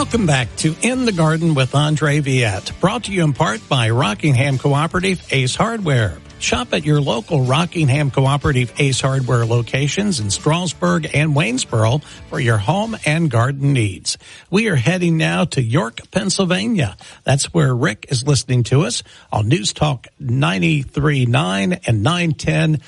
Welcome back to In the Garden with Andre Viette, brought to you in part by Rockingham Cooperative Ace Hardware. Shop at your local Rockingham Cooperative Ace Hardware locations in Strasburg and Waynesboro for your home and garden needs. We are heading now to York, Pennsylvania. That's where Rick is listening to us on News Talk 93.9 and 910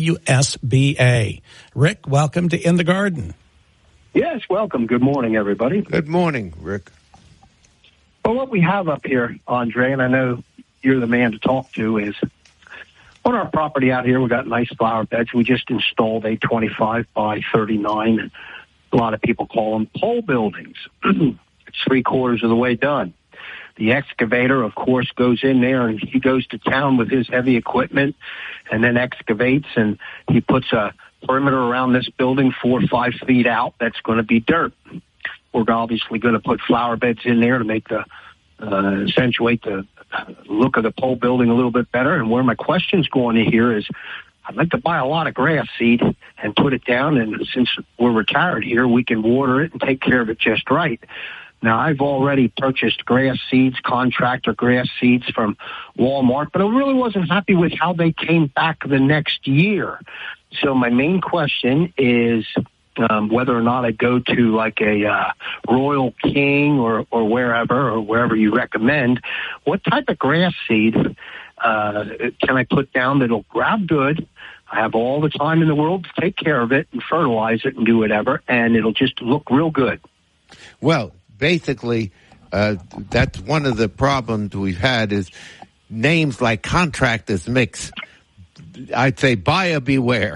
WSBA. Rick, welcome to In the Garden. Yes, welcome. Good morning, everybody. Good morning, Rick. Well, what we have up here, Andre, and I know you're the man to talk to, is on our property out here, we got nice flower beds. We just installed a 25 by 39. A lot of people call them pole buildings. It's 3/4 of the way done. The excavator, of course, goes in there and he goes to town with his heavy equipment and then excavates, and he puts a perimeter around this building 4 or 5 feet out. That's going to be dirt. We're obviously going to put flower beds in there to make the accentuate the look of the pole building a little bit better. And where my question's going to here is, I'd like to buy a lot of grass seed and put it down, and since we're retired here, we can water it and take care of it just right. Now, I've already purchased grass seeds, contractor grass seeds from Walmart, but I really wasn't happy with how they came back the next year. So my main question is whether or not I go to like a Royal King or wherever you recommend. What type of grass seed can I put down that'll grab good? I have all the time in the world to take care of it and fertilize it and do whatever, and it'll just look real good. Well, basically, that's one of the problems we've had is names like Contractors Mix. I'd say buyer beware.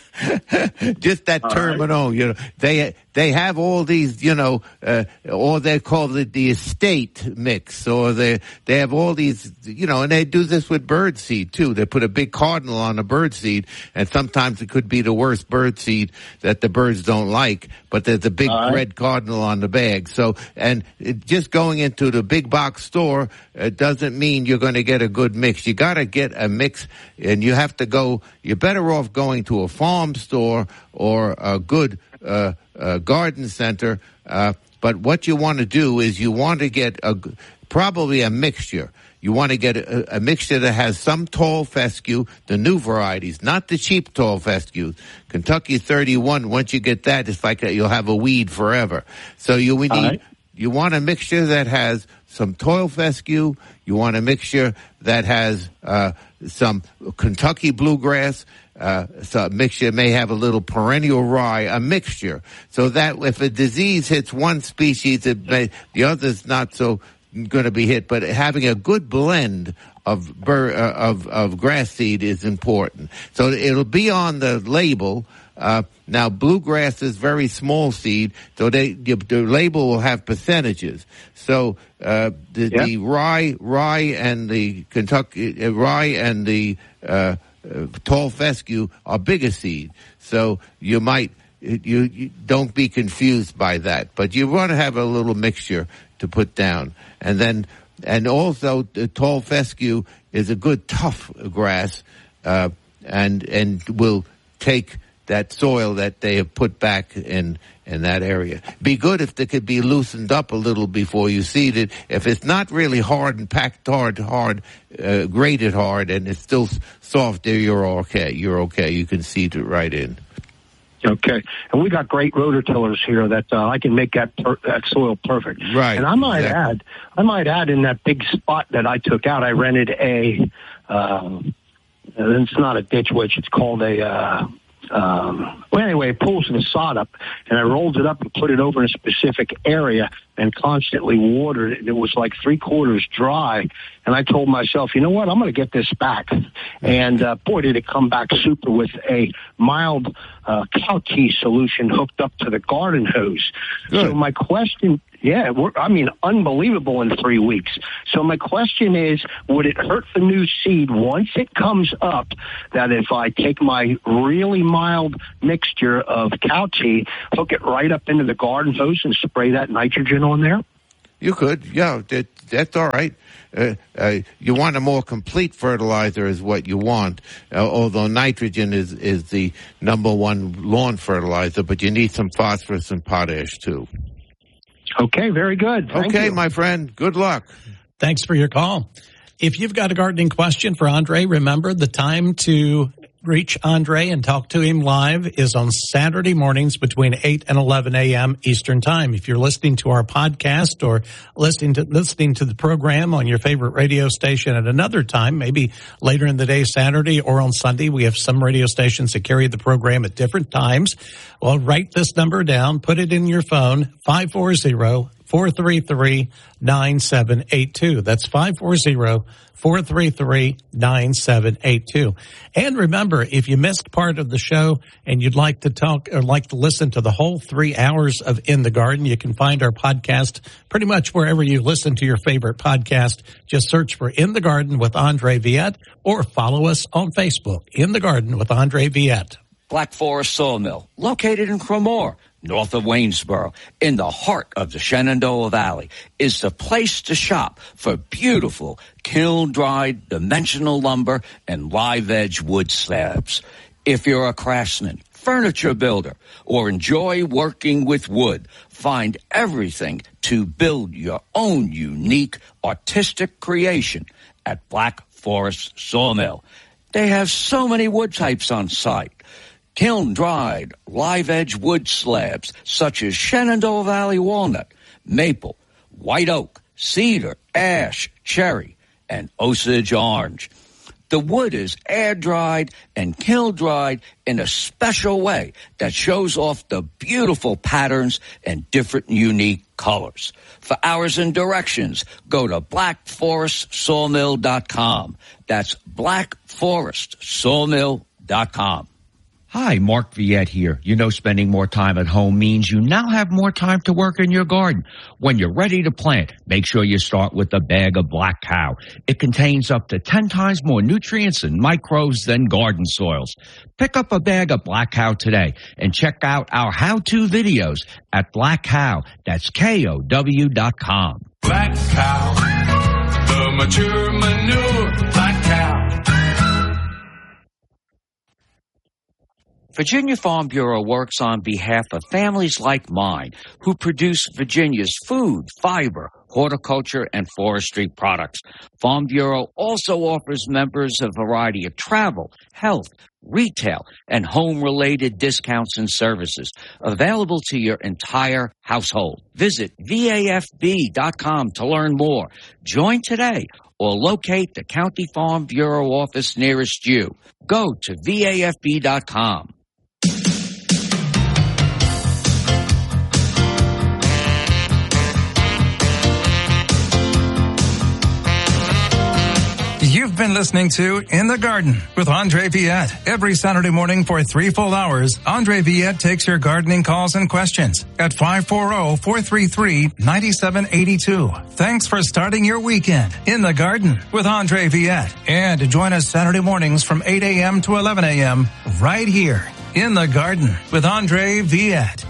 Just that term alone, you know, they have all these, you know, or they call it the estate mix, or they have all these, you know, and they do this with bird seed too. They put a big cardinal on a bird seed, and sometimes it could be the worst bird seed that the birds don't like, but there's a big red cardinal on the bag. So, and just going into the big box store doesn't mean you're going to get a good mix. You got to get a mix, and you have to go. You're better off going to a farm store or a good garden center. But what you want to do is you want to get probably a mixture. You want to get a mixture that has some tall fescue, the new varieties, not the cheap tall fescue. Kentucky 31, once you get that, it's like you'll have a weed forever. So you want a mixture that has some tall fescue. You want a mixture that has some Kentucky bluegrass. So a mixture may have a little perennial rye, a mixture, so that if a disease hits one species, the other's not so going to be hit. But having a good blend of grass seed is important. So it'll be on the label. Now, bluegrass is very small seed, so the label will have percentages. So the rye and the Kentucky rye and the tall fescue are bigger seed. So you don't be confused by that, but you want to have a little mixture to put down, and also the tall fescue is a good tough grass, and will take that soil that they have put back in that area. Be good if they could be loosened up a little before you seed it. If it's not really hard and packed hard, grated hard, and it's still soft, there you're okay. You're okay. You can seed it right in. Okay, and we got great rototillers here that I can make that soil perfect. Right. And I might add in that big spot that I took out, I rented it's not a ditch witch, it's called a anyway, it pulls the sod up, and I rolled it up and put it over in a specific area and constantly watered it. It was like 3/4 dry, and I told myself, you know what, I'm going to get this back. And boy, did it come back super with a mild cow tea solution hooked up to the garden hose. Good. So my question... Yeah, unbelievable in 3 weeks. So my question is, would it hurt the new seed once it comes up that if I take my really mild mixture of cow tea, hook it right up into the garden hose and spray that nitrogen on there? You could, yeah, that's all right. You want a more complete fertilizer is what you want, although nitrogen is the number one lawn fertilizer, but you need some phosphorus and potash too. Okay, very good. Thank you. My friend. Good luck. Thanks for your call. If you've got a gardening question for Andre, remember the time to reach Andre and talk to him live is on Saturday mornings between 8 and 11 a.m. Eastern Time. If you're listening to our podcast or listening to the program on your favorite radio station at another time, maybe later in the day, Saturday or on Sunday, we have some radio stations that carry the program at different times. Well, write this number down, put it in your phone, 540-433-9782. That's 540-433-9782. And remember, if you missed part of the show and you'd like to talk or like to listen to the whole 3 hours of In the Garden, you can find our podcast pretty much wherever you listen to your favorite podcast. Just search for In the Garden with Andre Viette or follow us on Facebook, In the Garden with Andre Viette. Black Forest Sawmill, located in Cremore, north of Waynesboro, in the heart of the Shenandoah Valley, is the place to shop for beautiful kiln-dried dimensional lumber and live-edge wood slabs. If you're a craftsman, furniture builder, or enjoy working with wood, find everything to build your own unique artistic creation at Black Forest Sawmill. They have so many wood types on site. Kiln-dried, live-edge wood slabs such as Shenandoah Valley walnut, maple, white oak, cedar, ash, cherry, and Osage orange. The wood is air-dried and kiln-dried in a special way that shows off the beautiful patterns and different unique colors. For hours and directions, go to blackforestsawmill.com. That's blackforestsawmill.com. Hi, Mark Viette here. You know, spending more time at home means you now have more time to work in your garden. When you're ready to plant, make sure you start with a bag of Black Cow. It contains up to 10 times more nutrients and microbes than garden soils. Pick up a bag of Black Cow today and check out our how-to videos at Black Cow. That's KOW.com. Black Cow, the mature manure, Black Cow. Virginia Farm Bureau works on behalf of families like mine who produce Virginia's food, fiber, horticulture, and forestry products. Farm Bureau also offers members a variety of travel, health, retail, and home-related discounts and services available to your entire household. Visit VAFB.com to learn more. Join today or locate the County Farm Bureau office nearest you. Go to VAFB.com. You've been listening to In the Garden with Andre Viette. Every Saturday morning for 3 full hours, Andre Viette takes your gardening calls and questions at 540-433-9782. Thanks for starting your weekend in the Garden with Andre Viette. And join us Saturday mornings from 8 a.m. to 11 a.m. right here in the Garden with Andre Viette.